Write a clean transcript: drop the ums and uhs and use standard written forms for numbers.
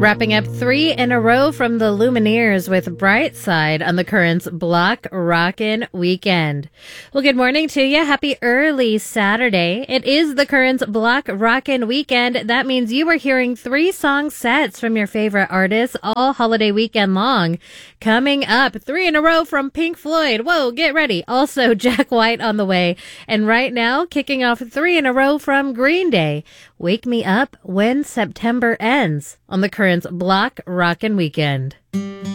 Wrapping up 3 in a row from the Lumineers with Bright Side on the Currents Block Rockin' Weekend. Well, good morning to you. Happy early Saturday. It is the Currents Block Rockin' Weekend. That means you are hearing 3 song sets from your favorite artists all holiday weekend long. Coming up, 3 in a row from Pink Floyd. Whoa, get ready. Also, Jack White on the way. And right now, kicking off 3 in a row from Green Day. Wake Me Up When September Ends on the Currents Block Rockin' Weekend.